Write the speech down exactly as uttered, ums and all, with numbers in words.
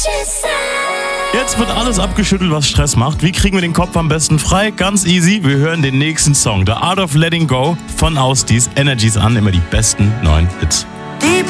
Jetzt wird alles abgeschüttelt, was Stress macht. Wie kriegen wir den Kopf am besten frei? Ganz easy. Wir hören den nächsten Song, The Art of Letting Go von Austis Energies an. Immer die besten neuen Hits. Deep